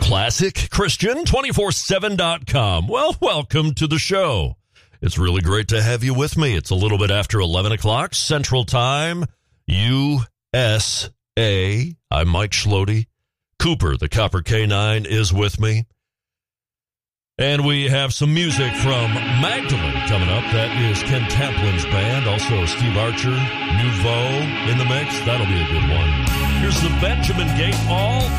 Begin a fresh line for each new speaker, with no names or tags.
Classic Christian 247.com. Well, welcome to the show. It's really great to have you with me. It's a little bit after 11 o'clock Central Time, USA. I'm Mike Schlody. Cooper, the Copper K9, is with me. And we have some music from Magdalene coming up. That is Ken Tamplin's band. Also Steve Archer, Nouveau in the mix. That'll be a good one. Here's the Benjamin Gate All